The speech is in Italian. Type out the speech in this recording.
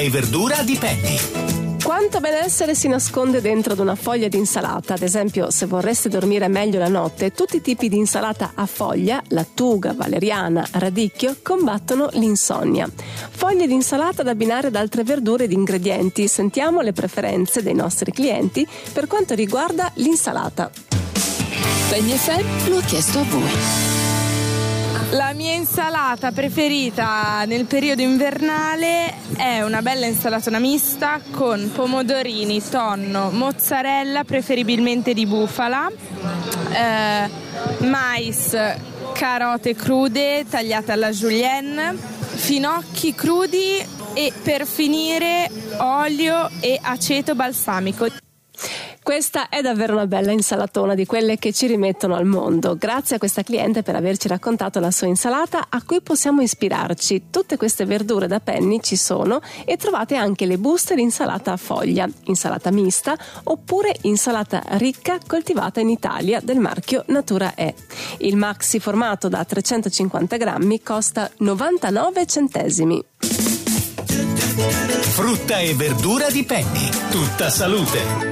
e verdura di Penny. Quanto benessere si nasconde dentro ad una foglia di insalata. Ad esempio, se vorreste dormire meglio la notte, tutti i tipi di insalata a foglia, lattuga, valeriana, radicchio, combattono l'insonnia. Foglie di insalata da abbinare ad altre verdure ed ingredienti. Sentiamo le preferenze dei nostri clienti per quanto riguarda l'insalata. Penny FM lo ha chiesto a voi. La mia insalata preferita nel periodo invernale è una bella insalatona mista con pomodorini, tonno, mozzarella, preferibilmente di bufala, mais, carote crude tagliate alla julienne, finocchi crudi e per finire olio e aceto balsamico. Questa è davvero una bella insalatona, di quelle che ci rimettono al mondo. Grazie a questa cliente per averci raccontato la sua insalata a cui possiamo ispirarci. Tutte queste verdure da Penny ci sono e trovate anche le buste di insalata a foglia, insalata mista oppure insalata ricca coltivata in Italia del marchio Natura E. Il maxi formato da 350 grammi costa 99 centesimi. Frutta e verdura di Penny. Tutta salute.